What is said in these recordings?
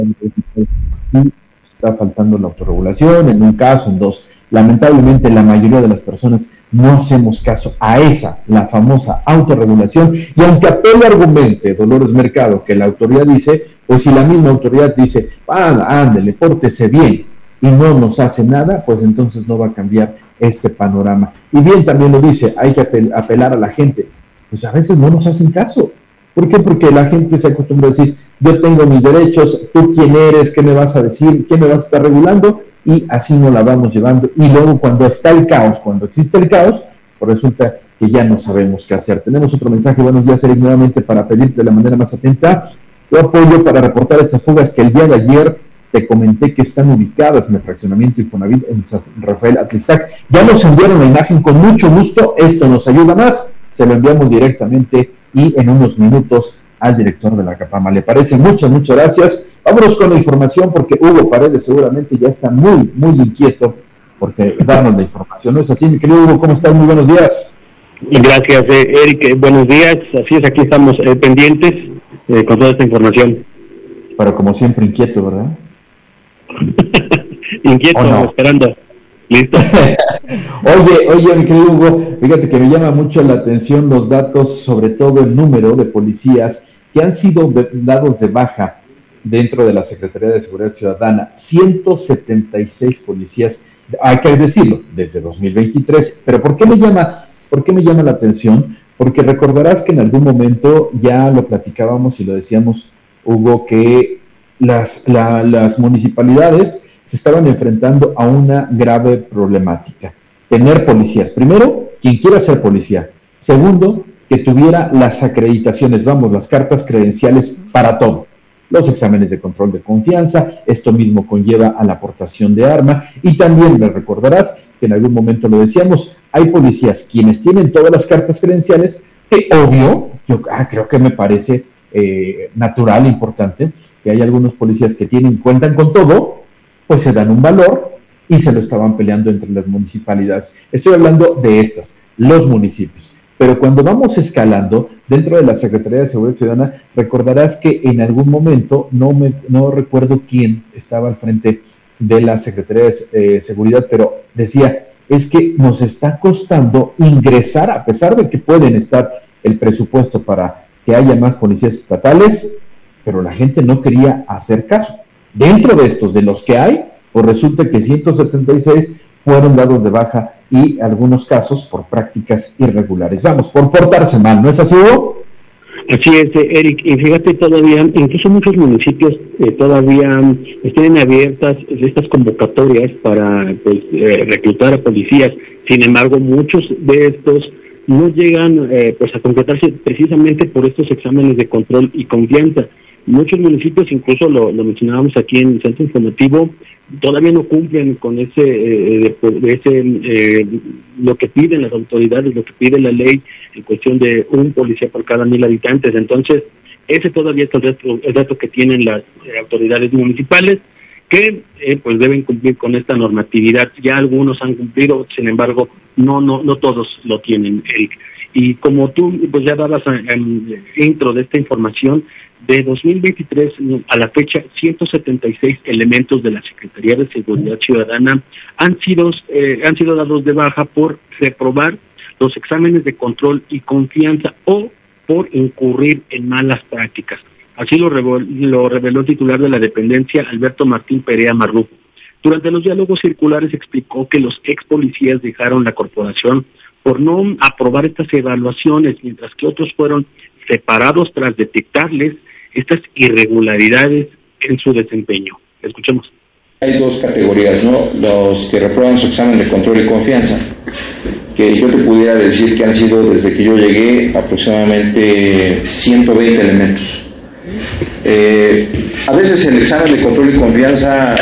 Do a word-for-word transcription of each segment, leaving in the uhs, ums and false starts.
y está faltando la autorregulación en un caso, en dos. Lamentablemente la mayoría de las personas no hacemos caso a esa, la famosa autorregulación, y aunque apele argumente Dolores Mercado que la autoridad dice, pues si la misma autoridad dice, ah, ándele, pórtese bien, y no nos hace nada, pues entonces no va a cambiar este panorama. Y bien también lo dice, hay que apel- apelar a la gente, pues a veces no nos hacen caso. ¿Por qué? Porque la gente se acostumbra a decir, yo tengo mis derechos, tú quién eres, qué me vas a decir, qué me vas a estar regulando, y así nos la vamos llevando. Y luego cuando está el caos, cuando existe el caos, pues resulta que ya no sabemos qué hacer. Tenemos otro mensaje, buenos días, Eric, nuevamente para pedirte de la manera más atenta tu apoyo para reportar estas fugas que el día de ayer te comenté que están ubicadas en el fraccionamiento Infonavit en San Rafael Atlistac. Ya nos enviaron la imagen con mucho gusto, esto nos ayuda más, se lo enviamos directamente y en unos minutos al director de la Capama. ¿Le parece? Muchas, muchas gracias. Vámonos con la información porque Hugo Paredes seguramente ya está muy, muy inquieto porque darnos la información. ¿No es así, mi querido Hugo? ¿Cómo estás? Muy buenos días. Gracias, eh, Eric. Eh, buenos días. Así es, aquí estamos eh, pendientes eh, con toda esta información. Pero como siempre inquieto, ¿verdad? Inquieto, no? Esperando. ¿Listo? Oye, oye, mi querido Hugo, fíjate que me llama mucho la atención los datos, sobre todo el número de policías que han sido de, dados de baja dentro de la Secretaría de Seguridad Ciudadana. ciento setenta y seis policías, hay que decirlo, desde dos mil veintitrés. Pero ¿por qué me llama, por qué me llama la atención? Porque recordarás que en algún momento ya lo platicábamos y lo decíamos, Hugo, que las, la, las municipalidades se estaban enfrentando a una grave problemática. Tener policías. Primero, quien quiera ser policía. Segundo, que tuviera las acreditaciones, vamos, las cartas credenciales para todo. Los exámenes de control de confianza, esto mismo conlleva a la aportación de arma, y también me recordarás que en algún momento lo decíamos, hay policías quienes tienen todas las cartas credenciales, que obvio, yo ah, creo que me parece eh, natural, importante, que hay algunos policías que tienen, cuentan con todo, pues se dan un valor y se lo estaban peleando entre las municipalidades. Estoy hablando de estas, los municipios. Pero cuando vamos escalando dentro de la Secretaría de Seguridad Ciudadana, recordarás que en algún momento, no, me, no recuerdo quién estaba al frente de la Secretaría de eh, Seguridad, pero decía, es que nos está costando ingresar, a pesar de que pueden estar el presupuesto para que haya más policías estatales, pero la gente no quería hacer caso. Dentro de estos, de los que hay, pues resulta que ciento setenta y seis fueron dados de baja y algunos casos por prácticas irregulares. Vamos, por portarse mal, ¿no es así, Hugo? Así es, Eric, y fíjate, todavía, incluso muchos municipios eh, todavía tienen abiertas estas convocatorias para pues, eh, reclutar a policías. Sin embargo, muchos de estos no llegan eh, pues a concretarse precisamente por estos exámenes de control y confianza. Muchos municipios, incluso lo, lo mencionábamos aquí en el Centro Informativo, todavía no cumplen con ese, eh, de ese eh, lo que piden las autoridades, lo que pide la ley en cuestión de un policía por cada mil habitantes. Entonces, ese todavía es el dato, el dato que tienen las eh, autoridades municipales, que eh, pues deben cumplir con esta normatividad. Ya algunos han cumplido, sin embargo, no no no todos lo tienen, Eric. Y como tú pues ya dabas en intro de esta información, de dos mil veintitrés a la fecha, ciento setenta y seis elementos de la Secretaría de Seguridad Ciudadana han sido eh, han sido dados de baja por reprobar los exámenes de control y confianza o por incurrir en malas prácticas. Así lo, revel, lo reveló el titular de la dependencia, Alberto Martín Perea Marrufo. Durante los diálogos circulares explicó que los ex policías dejaron la corporación por no aprobar estas evaluaciones, mientras que otros fueron separados tras detectarles estas irregularidades en su desempeño. Escuchemos. Hay dos categorías, ¿no? Los que reprueban su examen de control y confianza, que yo te pudiera decir que han sido, desde que yo llegué, aproximadamente ciento veinte elementos. Eh, a veces el examen de control y confianza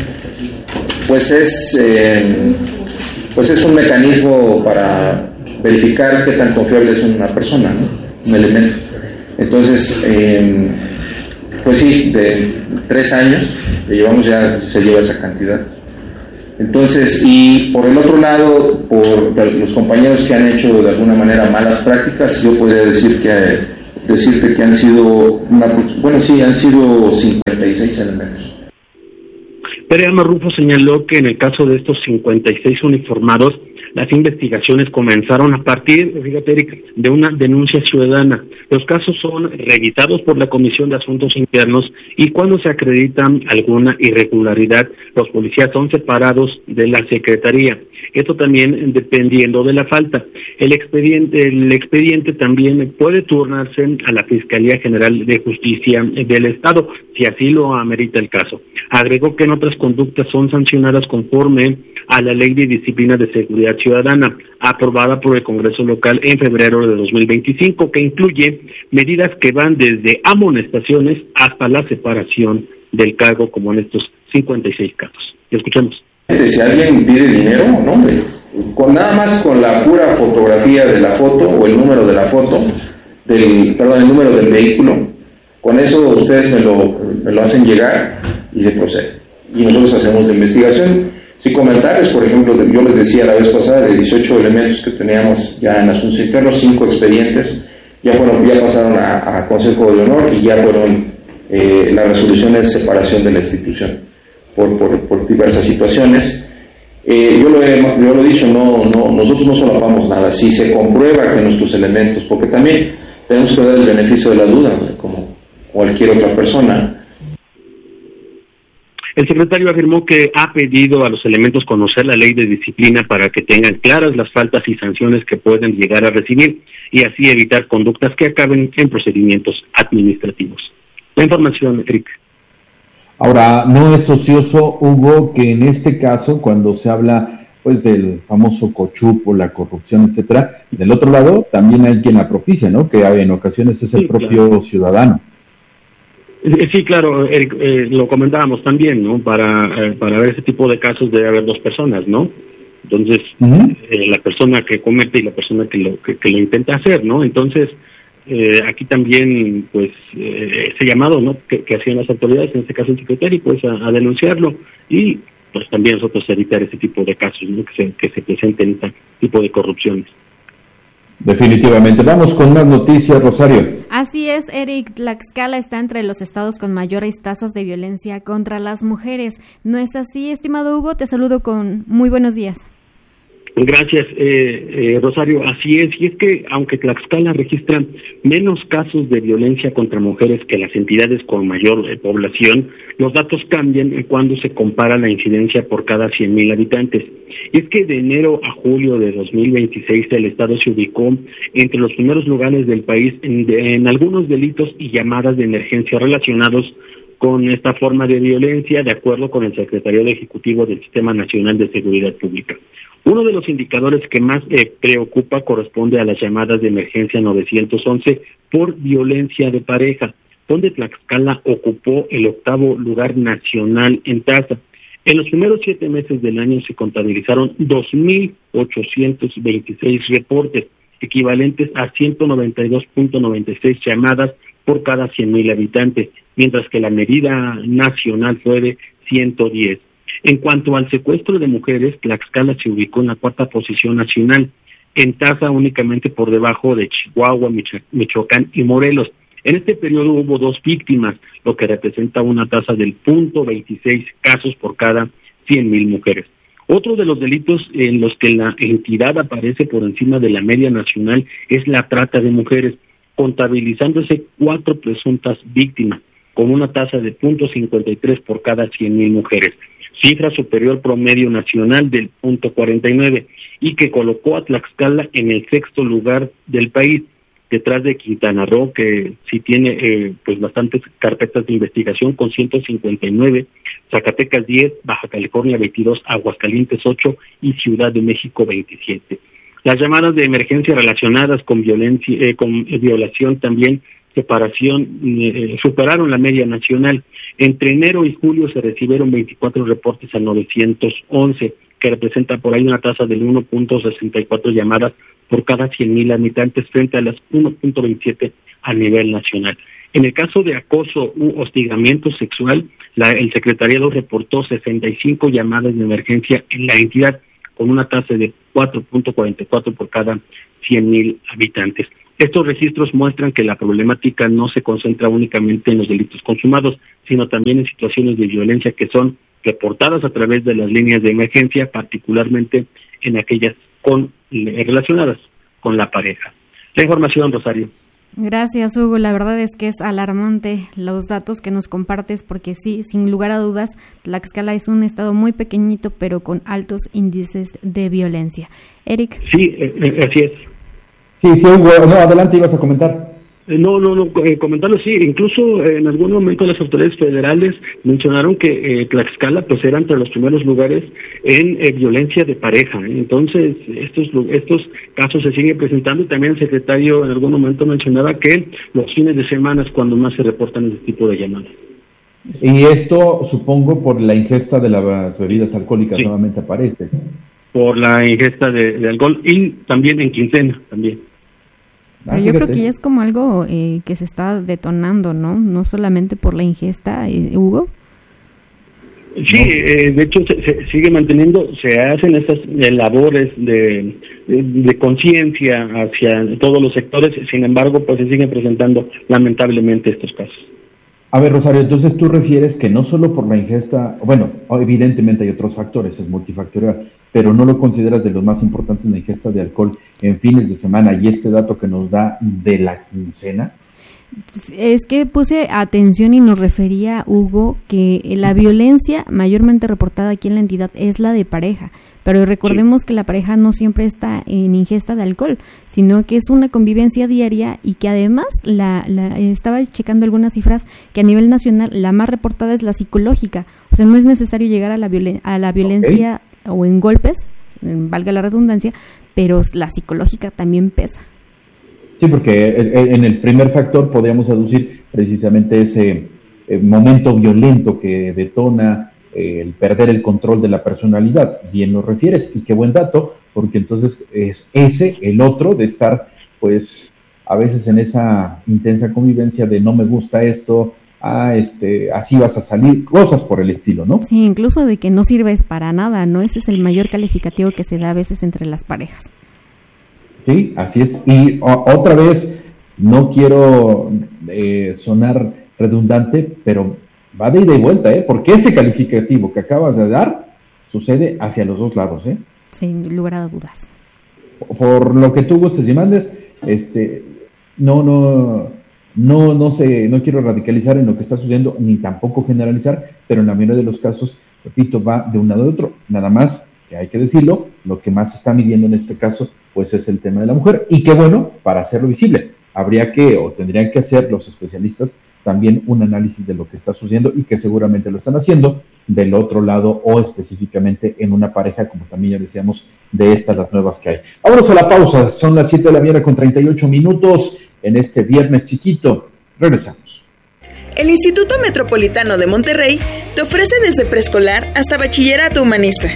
pues es eh, pues es un mecanismo para verificar qué tan confiable es una persona, ¿no? Un elemento. Entonces, eh, pues sí, de tres años, que llevamos ya se lleva esa cantidad. Entonces, y por el otro lado, por los compañeros que han hecho de alguna manera malas prácticas, yo podría decir que decirte que han sido, una, bueno, sí, han sido cincuenta y seis elementos. Perea Marrufo señaló que en el caso de estos cincuenta y seis uniformados, las investigaciones comenzaron a partir, fíjate Eric, de una denuncia ciudadana. Los casos son revisados por la Comisión de Asuntos Internos y cuando se acredita alguna irregularidad, los policías son separados de la Secretaría. Esto también dependiendo de la falta. El expediente, el expediente también puede turnarse a la Fiscalía General de Justicia del Estado, si así lo amerita el caso. Agregó que en otras conductas son sancionadas conforme a la Ley de Disciplina de Seguridad Ciudadana, aprobada por el Congreso Local en febrero de dos mil veinticinco, que incluye medidas que van desde amonestaciones hasta la separación del cargo, como en estos cincuenta y seis casos. Escuchemos. Si alguien pide dinero, no, hombre, con nada más con la pura fotografía de la foto o el número de la foto, del, perdón, el número del vehículo, con eso ustedes me lo, me lo hacen llegar y se procede. Y nosotros hacemos la investigación. Sin comentarios, por ejemplo, yo les decía la vez pasada de dieciocho elementos que teníamos ya en asuntos internos, cinco expedientes, ya fueron, ya pasaron a, a Consejo de Honor y ya fueron eh, las resoluciones de separación de la institución por, por, por diversas situaciones. Eh, yo, lo he, yo lo he dicho, no, no, nosotros no solapamos nada. Si se comprueba que nuestros elementos, porque también tenemos que dar el beneficio de la duda, como cualquier otra persona. El secretario afirmó que ha pedido a los elementos conocer la ley de disciplina para que tengan claras las faltas y sanciones que pueden llegar a recibir y así evitar conductas que acaben en procedimientos administrativos. La información, Eric. Ahora, no es ocioso, Hugo, que en este caso, cuando se habla pues del famoso cochupo, la corrupción, etcétera, del otro lado también hay quien la propicia, ¿no? Que en ocasiones es el sí, propio claro. ciudadano. Sí, claro, Eric, eh, lo comentábamos también, ¿no? Para, eh, para ver ese tipo de casos debe haber dos personas, ¿no? Entonces, uh-huh. eh, la persona que comete y la persona que lo que, que lo intenta hacer, ¿no? Entonces, eh, aquí también, pues, eh, ese llamado, ¿no? Que, que hacían las autoridades, en este caso el secretario, pues, a, a denunciarlo y, pues, también nosotros evitar ese tipo de casos, ¿no? Que se, que se presenten este tipo de corrupciones. Definitivamente. Vamos con más noticias, Rosario. Así es, Eric. Tlaxcala está entre los estados con mayores tasas de violencia contra las mujeres. ¿No es así, estimado Hugo? Te saludo con muy buenos días. Gracias, eh, eh, Rosario. Así es, y es que aunque Tlaxcala registra menos casos de violencia contra mujeres que las entidades con mayor eh, población, los datos cambian cuando se compara la incidencia por cada cien mil habitantes. Y es que de enero a julio de dos mil veintiséis el Estado se ubicó entre los primeros lugares del país en, de, en algunos delitos y llamadas de emergencia relacionados con esta forma de violencia, de acuerdo con el Secretariado Ejecutivo del Sistema Nacional de Seguridad Pública. Uno de los indicadores que más eh, preocupa corresponde a las llamadas de emergencia novecientos once por violencia de pareja, donde Tlaxcala ocupó el octavo lugar nacional en tasa. En los primeros siete meses del año se contabilizaron dos mil ochocientos veintiséis reportes, equivalentes a ciento noventa y dos punto noventa y seis llamadas por cada cien mil habitantes, mientras que la medida nacional fue de ciento diez. En cuanto al secuestro de mujeres, Tlaxcala se ubicó en la cuarta posición nacional, en tasa únicamente por debajo de Chihuahua, Michoacán y Morelos. En este periodo hubo dos víctimas, lo que representa una tasa del punto veintiséis casos por cada cien mil mujeres. Otro de los delitos en los que la entidad aparece por encima de la media nacional es la trata de mujeres, contabilizándose cuatro presuntas víctimas, con una tasa de punto cincuenta y tres por cada cien mil mujeres, cifra superior promedio nacional del punto cuarenta y nueve, y que colocó a Tlaxcala en el sexto lugar del país, detrás de Quintana Roo, que sí tiene eh, pues bastantes carpetas de investigación con ciento cincuenta y nueve, Zacatecas diez, Baja California veintidós, Aguascalientes ocho y Ciudad de México veintisiete. Las llamadas de emergencia relacionadas con violencia, eh, con violación también, separación, eh, superaron la media nacional. Entre enero y julio se recibieron veinticuatro reportes a novecientos once, que representa por ahí una tasa del uno punto sesenta y cuatro llamadas por cada cien mil habitantes frente a las uno punto veintisiete a nivel nacional. En el caso de acoso u hostigamiento sexual, la, el secretariado reportó sesenta y cinco llamadas de emergencia en la entidad, con una tasa de cuatro punto cuarenta y cuatro por cada cien mil habitantes. Estos registros muestran que la problemática no se concentra únicamente en los delitos consumados, sino también en situaciones de violencia que son reportadas a través de las líneas de emergencia, particularmente en aquellas con relacionadas con la pareja. La información, Rosario. Gracias, Hugo. La verdad es que es alarmante los datos que nos compartes, porque sí, sin lugar a dudas, Tlaxcala es un estado muy pequeñito, pero con altos índices de violencia. Eric. Sí, eh, así es. Sí, sí, Hugo. No, adelante, ibas a comentar. Eh, no, no, no, eh, comentarlo sí. Incluso eh, en algún momento las autoridades federales mencionaron que eh, Tlaxcala pues era entre los primeros lugares en eh, violencia de pareja. ¿eh? Entonces, estos estos casos se siguen presentando, y también el secretario en algún momento mencionaba que los fines de semana es cuando más se reportan este tipo de llamadas. Y esto, supongo, por la ingesta de las bebidas alcohólicas, sí. Nuevamente aparece. Por la ingesta de, de alcohol, y también en quincena, también. Pero yo creo que ya es como algo eh, que se está detonando, ¿no? No solamente por la ingesta, eh, Hugo. Sí, eh, de hecho se, se sigue manteniendo, se hacen estas eh, labores de, de, de conciencia hacia todos los sectores, sin embargo, pues se siguen presentando lamentablemente estos casos. A ver, Rosario, entonces tú refieres que no solo por la ingesta, bueno, evidentemente hay otros factores, es multifactorial, pero no lo consideras de los más importantes la ingesta de alcohol en fines de semana, y este dato que nos da de la quincena. Es que puse atención y nos refería, Hugo, que la violencia mayormente reportada aquí en la entidad es la de pareja, pero recordemos sí. que la pareja no siempre está en ingesta de alcohol, sino que es una convivencia diaria, y que además la, la estaba checando algunas cifras que a nivel nacional la más reportada es la psicológica. O sea, no es necesario llegar a la, violen- a la violencia okay. o en golpes, valga la redundancia, pero la psicológica también pesa. Sí, porque en el primer factor podríamos aducir precisamente ese momento violento que detona el perder el control de la personalidad. Bien lo refieres, y qué buen dato, porque entonces es ese el otro de estar, pues, a veces en esa intensa convivencia de no me gusta esto, ah, este, así vas a salir, cosas por el estilo, ¿no? Sí, incluso de que no sirves para nada, ¿no? Ese es el mayor calificativo que se da a veces entre las parejas. Sí, así es. Y o, otra vez, no quiero eh, sonar redundante, pero va de ida y vuelta, ¿eh? Porque ese calificativo que acabas de dar sucede hacia los dos lados, ¿eh? Sin lugar a dudas. Por, por lo que tú gustes y mandes, este, no, no, no, no sé, no quiero radicalizar en lo que está sucediendo, ni tampoco generalizar, pero en la mayoría de los casos, repito, va de un lado a otro. Nada más que hay que decirlo, lo que más se está midiendo en este caso pues es el tema de la mujer, y qué bueno, para hacerlo visible, habría que, o tendrían que hacer los especialistas también un análisis de lo que está sucediendo, y que seguramente lo están haciendo del otro lado, o específicamente en una pareja, como también ya decíamos, de estas las nuevas que hay. Vámonos a la pausa, son las siete de la mañana con treinta y ocho minutos, en este viernes chiquito, regresamos. El Instituto Metropolitano de Monterrey te ofrece desde preescolar hasta bachillerato humanista.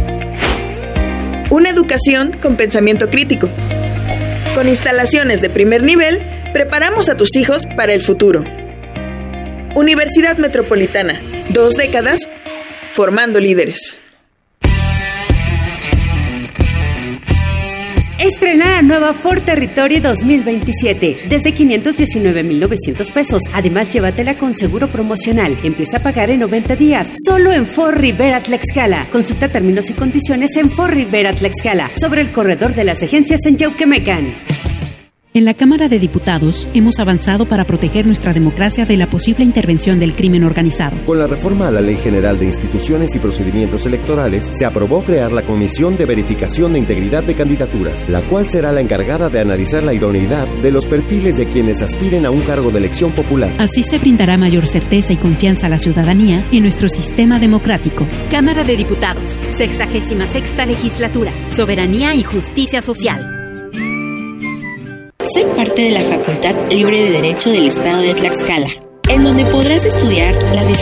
Una educación con pensamiento crítico. Con instalaciones de primer nivel, preparamos a tus hijos para el futuro. Universidad Metropolitana, dos décadas formando líderes. Estrena la nueva Ford Territory dos mil veintisiete desde quinientos diecinueve mil novecientos pesos. Además, llévatela con seguro promocional. Empieza a pagar en noventa días. Solo en Ford Rivera Tlaxcala. Consulta términos y condiciones en Ford Rivera Tlaxcala. Sobre el corredor de las agencias en Yauquemecan. En la Cámara de Diputados hemos avanzado para proteger nuestra democracia de la posible intervención del crimen organizado. Con la reforma a la Ley General de Instituciones y Procedimientos Electorales, se aprobó crear la Comisión de Verificación de Integridad de Candidaturas, la cual será la encargada de analizar la idoneidad de los perfiles de quienes aspiren a un cargo de elección popular. Así se brindará mayor certeza y confianza a la ciudadanía en nuestro sistema democrático. Cámara de Diputados, sexagésima sexta legislatura, Soberanía y Justicia Social. Sé parte de la Facultad Libre de Derecho del Estado de Tlaxcala, en donde podrás estudiar las